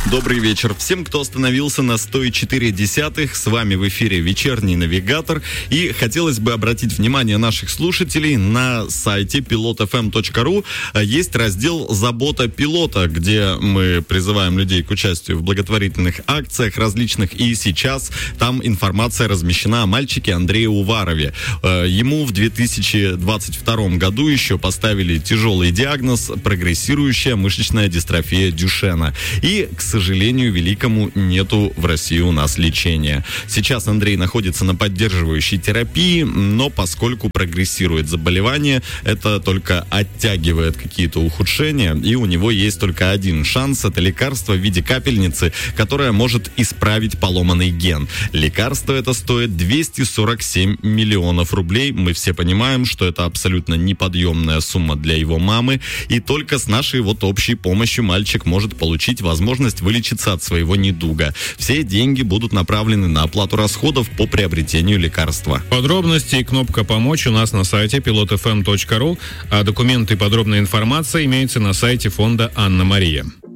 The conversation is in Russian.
Добрый вечер всем, кто остановился на 104.10. С вами в эфире «Вечерний навигатор». И хотелось бы обратить внимание наших слушателей на сайте pilotfm.ru. Есть раздел «Забота пилота», где мы призываем людей к участию в благотворительных акциях различных. И сейчас там информация размещена о мальчике Андрее Уварове. Ему в 2022 году еще поставили тяжелый диагноз – прогрессирующая мышечная дистрофия Дюшена. И, к сожалению, великому, нету в России у нас лечения. Сейчас Андрей находится на поддерживающей терапии, но поскольку прогрессирует заболевание, это только оттягивает какие-то ухудшения, и у него есть только один шанс – это лекарство в виде капельницы, которое может исправить поломанный ген. Лекарство это стоит 247 миллионов рублей. Мы все понимаем, что это абсолютно неподъемная сумма для его мамы, и только с нашей вот общей помощью мальчик может получить возможность вылечиться от своего недуга. Все деньги будут направлены на оплату расходов по приобретению лекарства. Подробности и кнопка «Помочь» у нас на сайте pilotfm.ru, а документы и подробная информация имеются на сайте фонда «Анна Мария».